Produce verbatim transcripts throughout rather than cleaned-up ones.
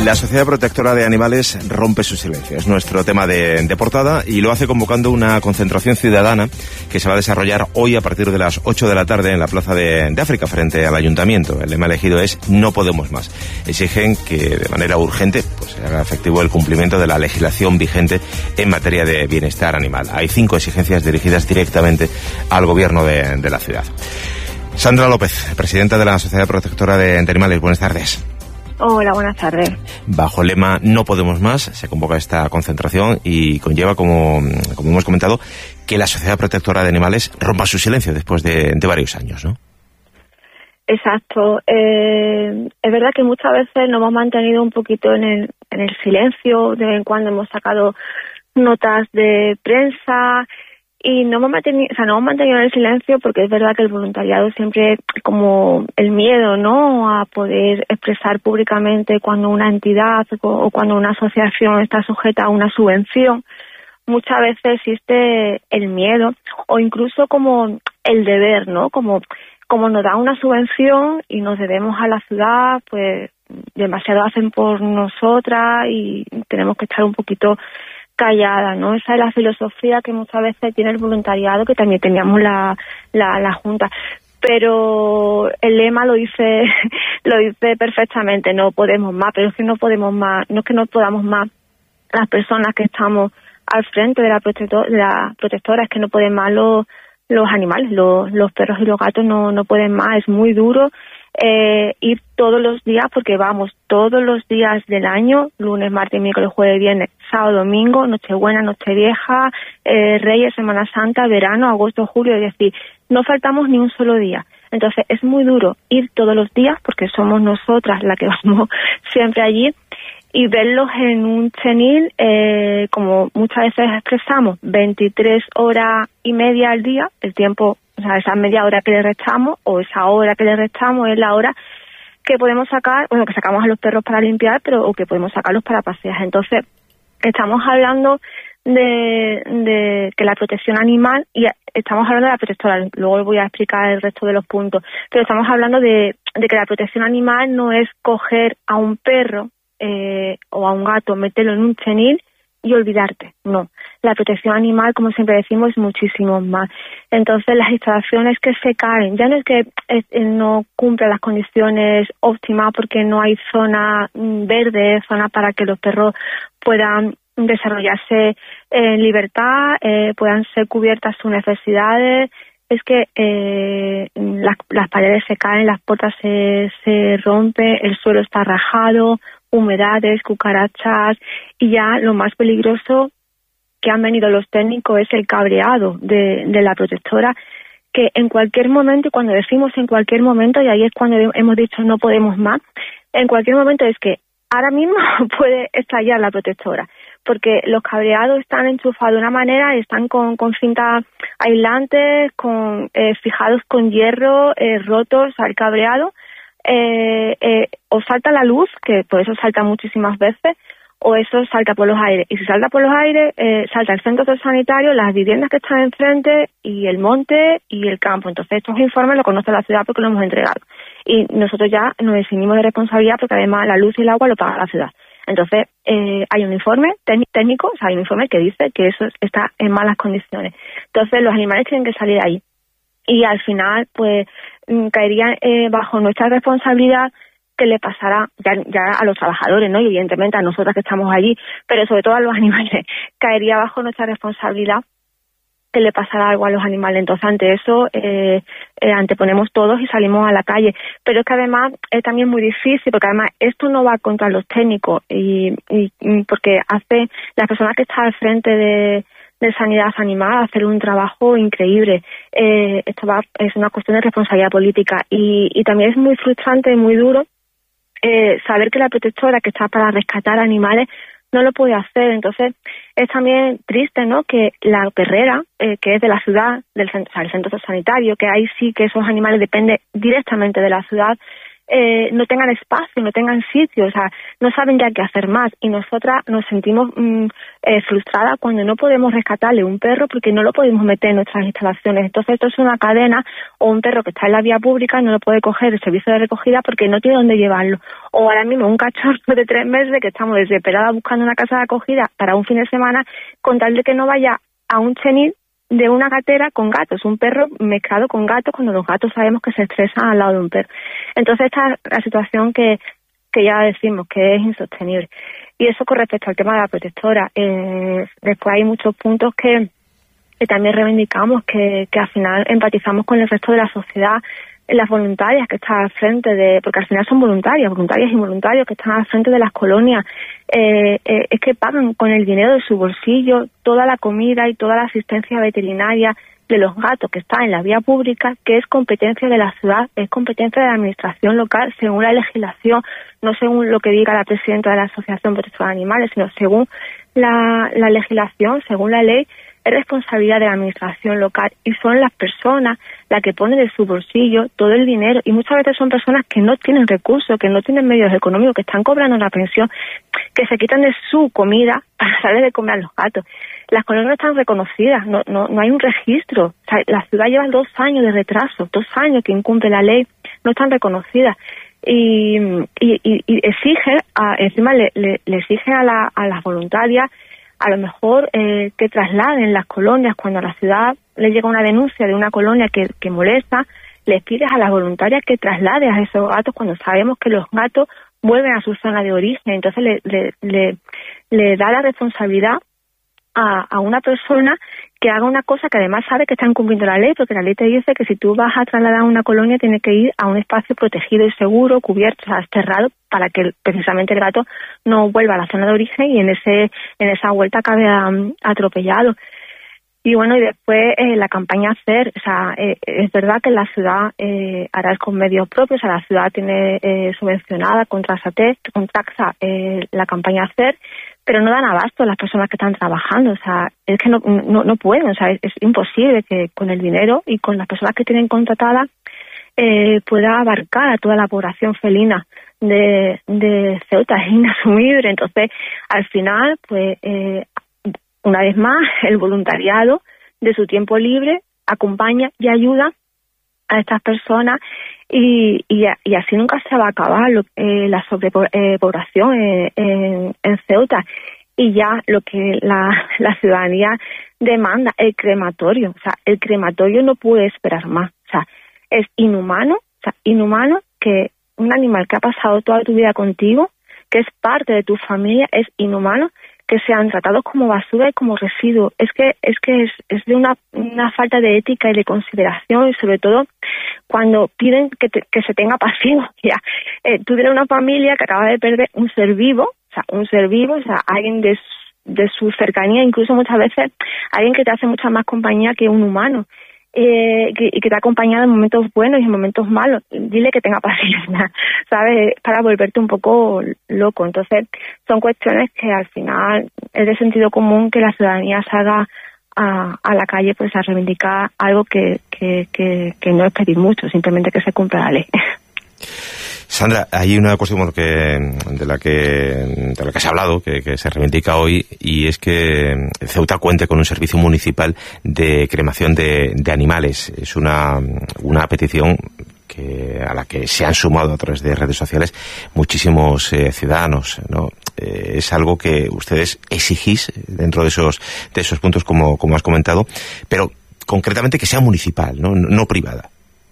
La Sociedad Protectora de Animales rompe su silencio. Es nuestro tema de, de portada y lo hace convocando una concentración ciudadana que se va a desarrollar hoy a partir de las ocho de la tarde en la Plaza de, de África frente al Ayuntamiento. El lema elegido es "No podemos más". Exigen que de manera urgente pues, se haga efectivo el cumplimiento de la legislación vigente en materia de bienestar animal. Hay cinco exigencias dirigidas directamente al gobierno de, de la ciudad. Sandra López, presidenta de la Sociedad Protectora de, de Animales. Buenas tardes. Hola, buenas tardes. Bajo el lema "No podemos más" se convoca esta concentración y conlleva, como, como hemos comentado, que la Sociedad Protectora de Animales rompa su silencio después de, de varios años, ¿no? Exacto. Eh, es verdad que muchas veces nos hemos mantenido un poquito en el, en el silencio. De vez en cuando hemos sacado notas de prensa y no hemos mantenido, o sea, no hemos mantenido en el silencio porque es verdad que el voluntariado siempre como el miedo, ¿no?, a poder expresar públicamente cuando una entidad o cuando una asociación está sujeta a una subvención. Muchas veces existe el miedo o incluso como el deber, ¿no? Como, como nos da una subvención y nos debemos a la ciudad, pues demasiado hacen por nosotras y tenemos que estar un poquito callada, ¿no? Esa es la filosofía que muchas veces tiene el voluntariado, que también teníamos la, la, la Junta. Pero el lema lo dice lo dice perfectamente, no podemos más, pero es que no podemos más, no es que no podamos más las personas que estamos al frente de la, protector, de la protectora, es que no pueden más los, los animales, los, los perros y los gatos no, no pueden más, es muy duro. Eh, ir todos los días, porque vamos todos los días del año, lunes, martes, miércoles, jueves, viernes, sábado, domingo, Nochebuena, Nochevieja, eh, Reyes, Semana Santa, verano, agosto, julio, es decir, no faltamos ni un solo día. Entonces es muy duro ir todos los días, porque somos nosotras las que vamos siempre allí, y verlos en un chenil, eh, como muchas veces expresamos, veintitrés horas y media al día, el tiempo. O sea, esa media hora que le restamos o esa hora que le restamos es la hora que podemos sacar, bueno, que sacamos a los perros para limpiar, pero o que podemos sacarlos para pasear. Entonces, estamos hablando de, de que la protección animal, y estamos hablando de la protectora, luego voy a explicar el resto de los puntos, pero estamos hablando de, de que la protección animal no es coger a un perro eh, o a un gato, meterlo en un chenil y olvidarte, no. La protección animal, como siempre decimos, es muchísimo más. Entonces, las instalaciones que se caen, ya no es que es, no cumplan las condiciones óptimas porque no hay zona verde, zona para que los perros puedan desarrollarse en libertad, eh, puedan ser cubiertas sus necesidades, es que eh, las, las paredes se caen, las puertas se, se rompen, el suelo está rajado, humedades, cucarachas, y ya lo más peligroso que han venido los técnicos es el cabreado de, de la protectora, que en cualquier momento, y cuando decimos en cualquier momento, y ahí es cuando hemos dicho no podemos más, en cualquier momento es que ahora mismo puede estallar la protectora, porque los cabreados están enchufados de una manera, están con, con cintas aislantes, con eh, fijados con hierro, eh, rotos al cabreado. Eh, eh, o salta la luz, que por eso salta muchísimas veces, o eso salta por los aires. Y si salta por los aires, eh, salta el centro sanitario, las viviendas que están enfrente, y el monte y el campo. Entonces estos informes los conoce la ciudad porque lo hemos entregado. Y nosotros ya nos eximimos de responsabilidad porque además la luz y el agua lo paga la ciudad. Entonces eh, hay un informe técnico, o sea, hay un informe que dice que eso está en malas condiciones. Entonces los animales tienen que salir ahí. Y al final, pues, caería eh, bajo nuestra responsabilidad que le pasara ya, ya a los trabajadores, ¿no? Y evidentemente a nosotras que estamos allí, pero sobre todo a los animales, caería bajo nuestra responsabilidad que le pasara algo a los animales. Entonces, ante eso, eh, eh, anteponemos todos y salimos a la calle. Pero es que además es también muy difícil, porque además esto no va contra los técnicos, y, y porque hace las personas que están al frente de de sanidad animal hacer un trabajo increíble. Eh, esto va es una cuestión de responsabilidad política, y, y también es muy frustrante y muy duro eh, saber que la protectora que está para rescatar animales no lo puede hacer. Entonces es también triste, ¿no?, que la perrera, eh, que es de la ciudad, del centro, o sea, el centro sanitario, que ahí sí que esos animales dependen directamente de la ciudad, eh, no tengan espacio, no tengan sitio, o sea, no saben ya qué hacer más. Y nosotras nos sentimos mmm, eh, frustradas cuando no podemos rescatarle un perro porque no lo podemos meter en nuestras instalaciones. Entonces esto es una cadena, o un perro que está en la vía pública no lo puede coger el servicio de recogida porque no tiene dónde llevarlo. O ahora mismo un cachorro de tres meses que estamos desesperados buscando una casa de acogida para un fin de semana con tal de que no vaya a un chenil de una gatera con gatos, un perro mezclado con gatos, cuando los gatos sabemos que se estresan al lado de un perro. Entonces esta es la situación que, que ya decimos que es insostenible. Y eso con respecto al tema de la protectora. Eh, después hay muchos puntos que, que también reivindicamos, que, que al final empatizamos con el resto de la sociedad, las voluntarias que están al frente de, porque al final son voluntarias, voluntarias y voluntarios que están al frente de las colonias, eh, eh, es que pagan con el dinero de su bolsillo toda la comida y toda la asistencia veterinaria de los gatos que están en la vía pública, que es competencia de la ciudad, es competencia de la administración local, según la legislación, no según lo que diga la presidenta de la Asociación Protectora de Animales, sino según la, la legislación, según la ley. Es responsabilidad de la administración local y son las personas las que ponen de su bolsillo todo el dinero, y muchas veces son personas que no tienen recursos, que no tienen medios económicos, que están cobrando una pensión, que se quitan de su comida para darle de comer a los gatos. Las colonias no están reconocidas, no, no, no hay un registro. O sea, la ciudad lleva dos años de retraso, dos años que incumple la ley, no están reconocidas. Y, y, y, y exige, a, encima le, le, le exige a, la, a las voluntarias a lo mejor eh, que trasladen las colonias. Cuando a la ciudad le llega una denuncia de una colonia que, que molesta, les pides a las voluntarias que traslade a esos gatos cuando sabemos que los gatos vuelven a su zona de origen. Entonces le, le, le, le da la responsabilidad a, a una persona que haga una cosa que además sabe que está incumpliendo la ley, porque la ley te dice que si tú vas a trasladar a una colonia tienes que ir a un espacio protegido y seguro, cubierto, o sea, cerrado, para que precisamente el gato no vuelva a la zona de origen y en ese en esa vuelta acabe um, atropellado. Y bueno, y después eh, la campaña Hacer, o sea, eh, es verdad que la ciudad eh, hará es con medios propios, o sea, la ciudad tiene eh, subvencionada contra SATEC, con Taxa, eh, la campaña Hacer, pero no dan abasto a las personas que están trabajando, o sea, es que no no, no pueden, o sea, es, es imposible que con el dinero y con las personas que tienen contratadas eh, pueda abarcar a toda la población felina de, de Ceuta. Es inasumible. Entonces, al final, pues, eh, una vez más, el voluntariado de su tiempo libre acompaña y ayuda a estas personas y, y, y así nunca se va a acabar lo, eh, la sobrepoblación eh, en, en Ceuta. Y ya lo que la, la ciudadanía demanda, el crematorio. O sea, el crematorio no puede esperar más. O sea, es inhumano, o sea, inhumano que un animal que ha pasado toda tu vida contigo, que es parte de tu familia, es inhumano que sean tratados como basura y como residuo. Es que es que es, es de una, una falta de ética y de consideración, y sobre todo cuando piden que, te, que se tenga paciencia. Eh, tú tienes una familia que acaba de perder un ser vivo, o sea, un ser vivo, o sea, alguien de, de su cercanía, incluso muchas veces alguien que te hace mucha más compañía que un humano. Eh, que, y que te ha acompañado en momentos buenos y en momentos malos. Dile que tenga paciencia, ¿sabes? Para volverte un poco loco. Entonces, son cuestiones que al final es de sentido común que la ciudadanía salga a, a la calle pues a reivindicar algo que, que, que, que no es pedir mucho, simplemente que se cumpla la ley. Sandra, hay una cuestión que, de la que de la que se ha hablado, que, que se reivindica hoy, y es que Ceuta cuente con un servicio municipal de cremación de, de animales. Es una, una petición que a la que se han sumado a través de redes sociales muchísimos eh, ciudadanos, ¿no? Eh, es algo que ustedes exigís dentro de esos de esos puntos, como, como has comentado, pero concretamente que sea municipal, no, no privada.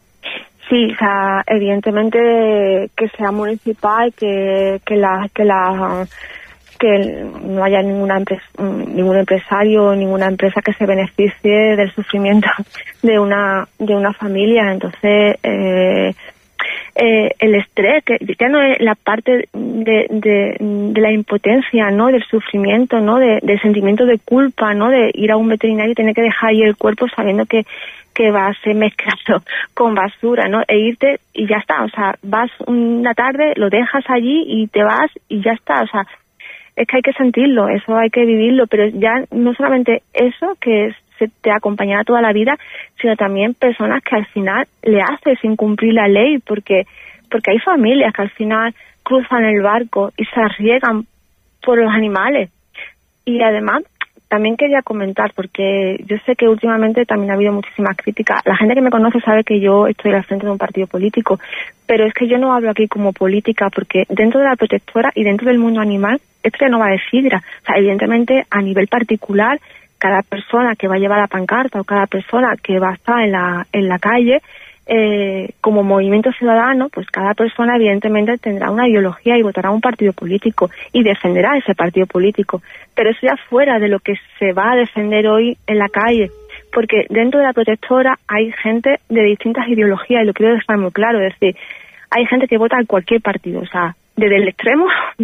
Sí, o sea, evidentemente que sea municipal, que que la que la que no haya ninguna empresa, ningún empresario, ninguna empresa que se beneficie del sufrimiento de una de una familia. Entonces, eh, eh, el estrés, que ya no es la parte de, de, de la impotencia, ¿no? Del sufrimiento, ¿no? De, del sentimiento de culpa, ¿no? De ir a un veterinario y tener que dejar ahí el cuerpo sabiendo que que va a ser mezclado con basura, ¿no? E irte y ya está, o sea, vas una tarde, lo dejas allí y te vas y ya está, o sea, es que hay que sentirlo, eso hay que vivirlo, pero ya no solamente eso, que se te acompañará toda la vida, sino también personas que al final le haces incumplir la ley, porque porque hay familias que al final cruzan el barco y se arriesgan por los animales. Y además, también quería comentar, porque yo sé que últimamente también ha habido muchísimas críticas. La gente que me conoce sabe que yo estoy al frente de un partido político, pero es que yo no hablo aquí como política, porque dentro de la protectora y dentro del mundo animal, esto ya no va de sidra. O sea, evidentemente, a nivel particular, cada persona que va a llevar la pancarta o cada persona que va a estar en la, en la calle, eh, como movimiento ciudadano, pues cada persona evidentemente tendrá una ideología y votará a un partido político y defenderá ese partido político. Pero eso ya fuera de lo que se va a defender hoy en la calle, porque dentro de la protectora hay gente de distintas ideologías, y lo quiero dejar muy claro, es decir, hay gente que vota a cualquier partido, o sea, desde el extremo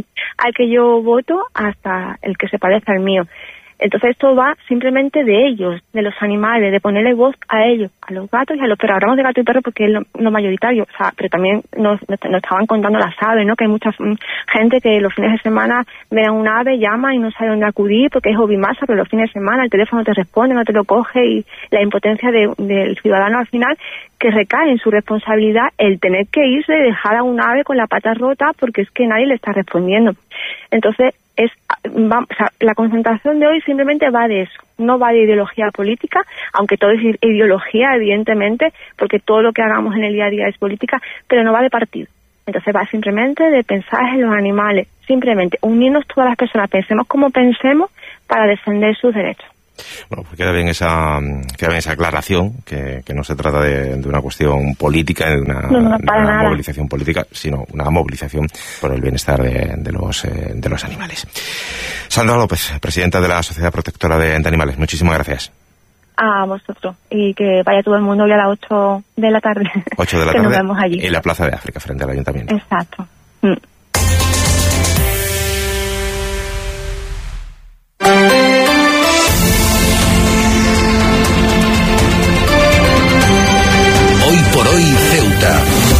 al que yo voto hasta el que se parece al mío. Entonces esto va simplemente de ellos, de los animales, de ponerle voz a ellos, a los gatos y a los perros. Hablamos de gato y perro porque es lo, lo mayoritario, o sea, pero también nos, nos, nos estaban contando las aves, ¿no? Que hay mucha mm, gente que los fines de semana ve a un ave, llama y no sabe dónde acudir porque es ovimasa, pero los fines de semana el teléfono te responde, no te lo coge, y la impotencia de, del ciudadano al final, que recae en su responsabilidad el tener que irse y dejar a un ave con la pata rota porque es que nadie le está respondiendo. Entonces, es va, o sea, la concentración de hoy simplemente va de eso, no va de ideología política, aunque todo es ideología, evidentemente, porque todo lo que hagamos en el día a día es política, pero no va de partido. Entonces va simplemente de pensar en los animales, simplemente unirnos todas las personas, pensemos como pensemos, para defender sus derechos. Bueno, pues queda bien esa, queda bien esa aclaración, que, que no se trata de, de una cuestión política, de una, no, no, de una nada. movilización política, sino una movilización por el bienestar de, de, los, eh, de los animales. Sandra López, presidenta de la Sociedad Protectora de, de Animales, muchísimas gracias. A vosotros, y que vaya todo el mundo hoy a las ocho de la tarde. ocho de la que tarde, nos vemos allí. En la Plaza de África, frente al Ayuntamiento. Exacto. Mm. Por hoy, Ceuta.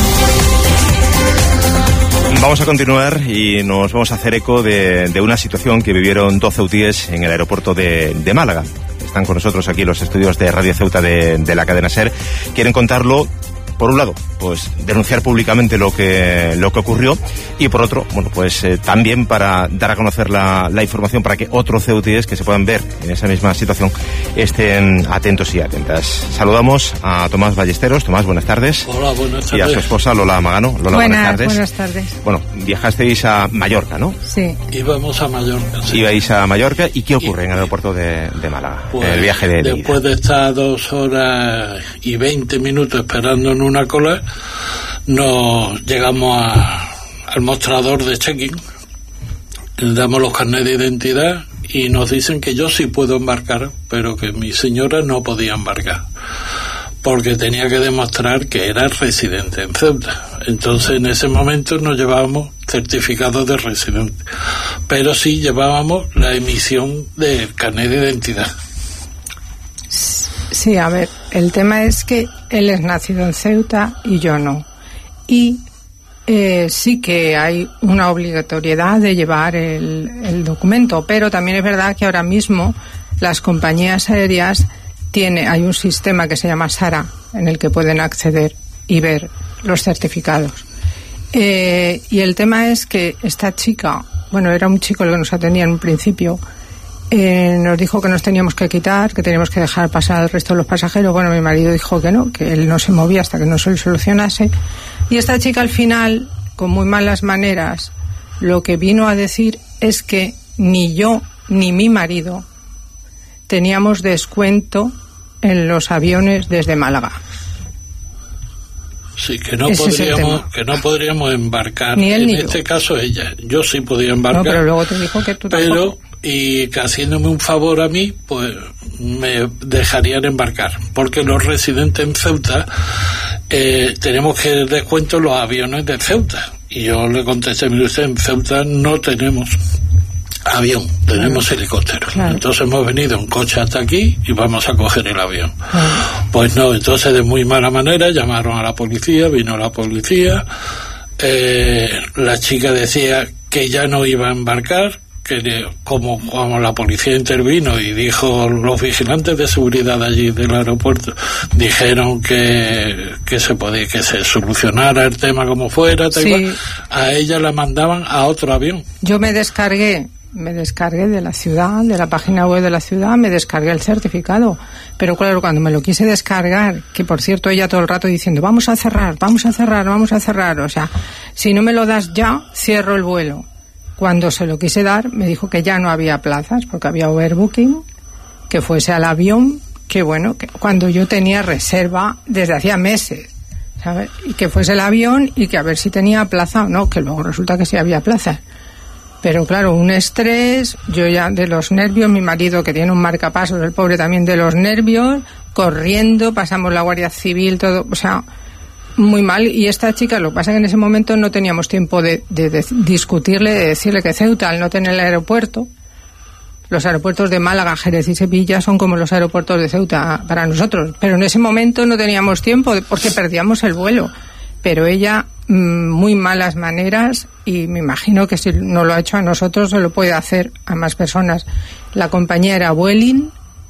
Vamos a continuar y nos vamos a hacer eco de, de una situación que vivieron dos ceutíes en el aeropuerto de, de Málaga. Están con nosotros aquí los estudios de Radio Ceuta de, de la cadena SER. Quieren contarlo, por un lado, pues denunciar públicamente lo que lo que ocurrió, y por otro, bueno, pues eh, también para dar a conocer la, la información para que otros ceutíes que se puedan ver en esa misma situación estén atentos y atentas. Saludamos a Tomás Ballesteros. Tomás, buenas tardes. Hola, buenas tardes. Y a su esposa Lola Magano. Lola, buenas, buenas tardes. Buenas tardes. Bueno, viajasteis a Mallorca, ¿no? Sí. Íbamos a Mallorca. Sí. Ibais a Mallorca, ¿y qué ocurre y, en el aeropuerto de, de Málaga? Pues, el viaje de, de después ida. de estar dos horas y veinte minutos esperando en una cola, nos llegamos a, al mostrador de check-in, le damos los carnets de identidad y nos dicen que yo sí puedo embarcar, pero que mi señora no podía embarcar porque tenía que demostrar que era residente en Ceuta. Entonces en ese momento no llevábamos certificado de residente, pero sí llevábamos la emisión del carnet de identidad. Sí, a ver, el tema es que él es nacido en Ceuta y yo no. Y eh, sí que hay una obligatoriedad de llevar el, el documento, pero también es verdad que ahora mismo las compañías aéreas tiene, hay un sistema que se llama SARA, en el que pueden acceder y ver los certificados. Eh, y el tema es que esta chica, bueno, era un chico el que nos atendía en un principio, eh, nos dijo que nos teníamos que quitar, que teníamos que dejar pasar al resto de los pasajeros. Bueno, mi marido dijo que no, que él no se movía hasta que no se lo solucionase. Y esta chica al final, con muy malas maneras, lo que vino a decir es que ni yo ni mi marido teníamos descuento en los aviones desde Málaga. Sí, que no Ese podríamos que no podríamos embarcar. Ni él en ni este yo. caso ella. Yo sí podía embarcar. No, pero luego te dijo que tú tampoco. Pero, y que haciéndome un favor a mí, pues me dejarían embarcar. Porque los residentes en Ceuta eh, tenemos que descuento en los aviones de Ceuta. Y yo le contesté, mire usted, en Ceuta no tenemos avión, tenemos claro. helicóptero. Claro. Entonces hemos venido en coche hasta aquí y vamos a coger el avión. Claro. Pues no, entonces de muy mala manera llamaron a la policía, vino la policía, eh, la chica decía que ya no iba a embarcar, que como, como la policía intervino y dijo, los vigilantes de seguridad allí del aeropuerto dijeron que, que se podía, que se solucionara el tema como fuera, tal sí. igual, a ella la mandaban a otro avión. Yo me descargué me descargué de la ciudad, de la página web de la ciudad, me descargué el certificado, pero claro, cuando me lo quise descargar, que por cierto ella todo el rato diciendo, vamos a cerrar, vamos a cerrar, vamos a cerrar, o sea, si no me lo das ya, cierro el vuelo. Cuando se lo quise dar, me dijo que ya no había plazas, porque había overbooking, que fuese al avión, que bueno, que cuando yo tenía reserva desde hacía meses, ¿sabes? Y que fuese el avión y que a ver si tenía plaza o no, que luego resulta que sí había plaza. Pero claro, un estrés, yo ya de los nervios, mi marido que tiene un marcapasos, el pobre también de los nervios, corriendo, pasamos la Guardia Civil, todo, o sea, muy mal. Y esta chica, lo que pasa es que en ese momento no teníamos tiempo de, de, de discutirle, de decirle que Ceuta, al no tener el aeropuerto, los aeropuertos de Málaga, Jerez y Sevilla son como los aeropuertos de Ceuta para nosotros. Pero en ese momento no teníamos tiempo porque perdíamos el vuelo. Pero ella, muy malas maneras, y me imagino que si no lo ha hecho a nosotros, se lo puede hacer a más personas. La compañía era Vueling,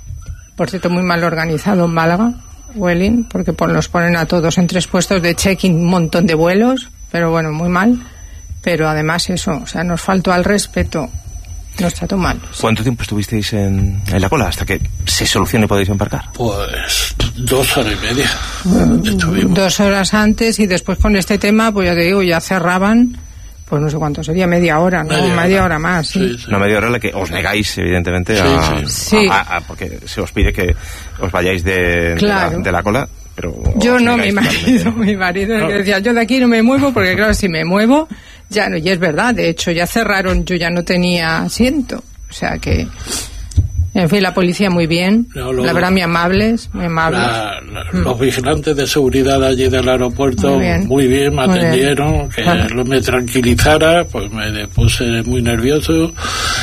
por cierto, muy mal organizado en Málaga, Vueling, porque nos ponen a todos en tres puestos de check-in, un montón de vuelos, pero bueno, muy mal. Pero además eso, o sea, nos faltó al respeto. Nos trató mal. Sí. ¿Cuánto tiempo estuvisteis en, en la cola hasta que se solucione y podéis embarcar? Pues dos horas y media. Mm, dos horas antes y después con este tema, pues ya te digo, ya cerraban, pues no sé cuánto sería, media hora, ¿no? Media, media hora. hora más, sí. Sí, sí. Una media hora en la que os negáis, evidentemente, sí, a, sí. A, a, a, porque se os pide que os vayáis de, claro. de, la, de la cola. Pero yo no, mi marido, mi marido no. Que decía, yo de aquí no me muevo, porque claro, si me muevo, ya no, y es verdad, de hecho ya cerraron, yo ya no tenía asiento, o sea que, en fin, la policía muy bien, no, lo, la verdad muy amables, muy amables. La, la, mm. Los vigilantes de seguridad allí del aeropuerto, muy bien, muy bien me muy atendieron, bien. Que bueno. me tranquilizara, pues me puse muy nervioso,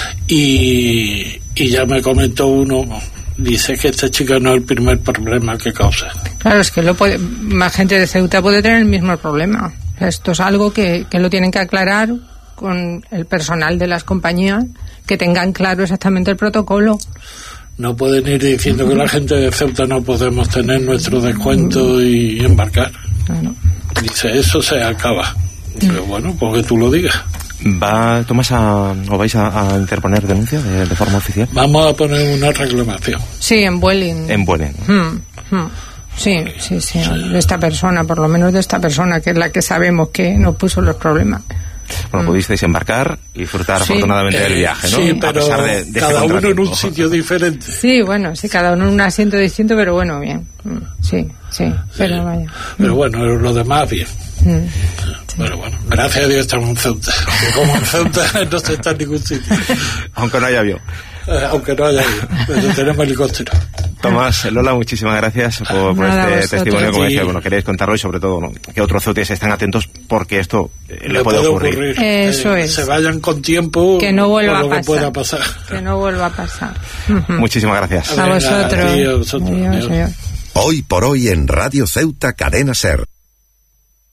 y, y ya me comentó uno, dice que esta chica no es el primer problema que causa. Claro, es que lo puede, más gente de Ceuta puede tener el mismo problema. Esto es algo que, que lo tienen que aclarar con el personal de las compañías, que tengan claro exactamente el protocolo. No pueden ir diciendo que la gente de Ceuta no podemos tener nuestro descuento y embarcar. Claro. Dice, eso se acaba. Pero bueno, porque tú lo digas. ¿Va, Tomás, a, o vais a, a interponer denuncia de, de forma oficial? Vamos a poner una reclamación. Sí, en Vueling. En Vueling. Hmm, hmm. Sí, sí, sí, sí, de esta persona, por lo menos de esta persona, que es la que sabemos que nos puso los problemas. Bueno, mm. pudisteis embarcar y disfrutar sí. afortunadamente eh, del viaje, ¿no? Sí, pero a pesar de, de cada uno en un sitio diferente. Sí, bueno, sí, cada uno en un asiento distinto, pero bueno, bien. Sí, sí, sí. pero vaya. Pero bueno, lo demás bien. Mm. Sí. Pero bueno, gracias a Dios estamos en Ceuta. Como en Ceuta no se está en ningún sitio. Aunque no haya avión. Eh, aunque no haya avión, pero tenemos helicóptero. Tomás, Lola, muchísimas gracias por, por este testimonio. Como decía, bueno, queréis contarlo y sobre todo, ¿no?, que otros ceutíes estén atentos porque esto eh, le, le puede, puede ocurrir. ocurrir. Eso eh, es. Se vayan con tiempo, que no vuelva por lo a pasar. Que pueda pasar. Que no vuelva a pasar. Muchísimas gracias. A vosotros. A ti, a vosotros. Adiós, adiós. Hoy por hoy en Radio Ceuta Cadena Ser.